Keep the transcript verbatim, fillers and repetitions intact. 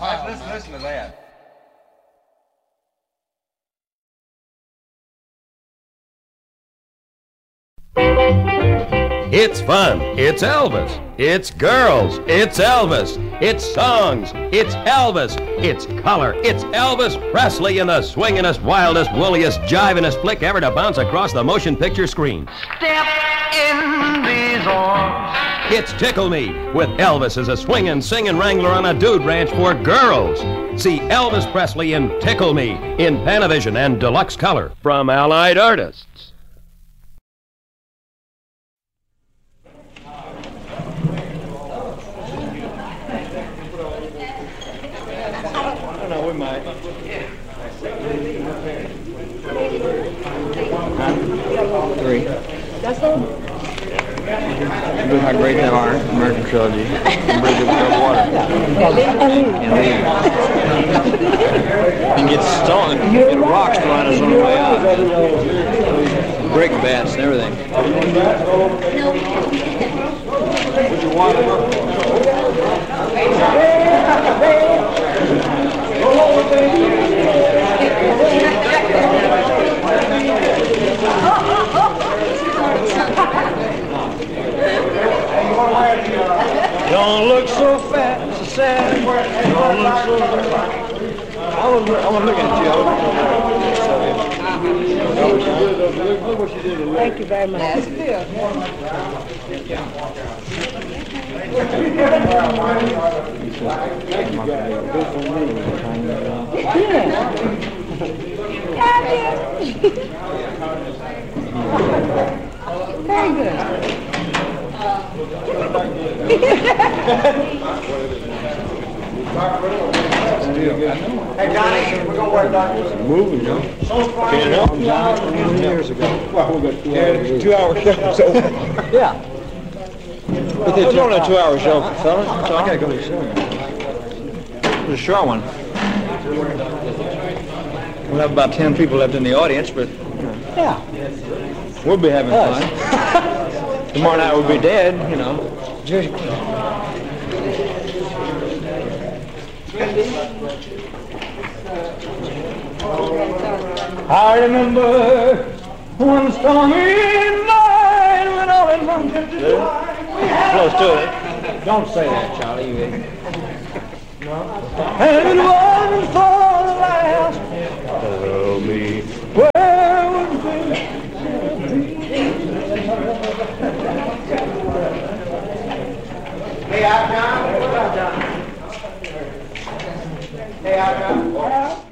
Wow. Listen, listen to that. It's fun. It's Elvis. It's girls. It's Elvis. It's songs. It's Elvis. It's color. It's Elvis Presley in the swingingest, wildest, woolliest, jivingest flick ever to bounce across the motion picture screen. Step in these arms. It's Tickle Me, with Elvis as a swinging, singing wrangler on a dude ranch for girls. See Elvis Presley in Tickle Me in Panavision and Deluxe Color from Allied Artists. We might. Three. That's all? Look how great they are. American Trilogy. And Bridge Over Water. And leave. And get stoned. Get rocks thrown us on the way out. Brick bats and everything. Would you want to look? Don't look so fat, so sad. Don't look so fat. I was, I was looking at you. Thank you very much. That's good. Very good. Hey, Johnny, we're going to work, Doctor. Moving, you know. Can't help him, John. twenty years ago. Well, we got two hours. Yeah, two-hour show. So. Yeah. But they're doing a two-hour show, fellas. So I got to go to the show. It's a short one. We'll have about ten people left in the audience, but yeah, we'll be having fun. Tomorrow night we'll be dead, you know. I remember one stormy night when all in one close to it. Don't say that, Charlie. You no. And it wasn't for the last. Tell me where would be. Hey, out, John. Hey, out, John.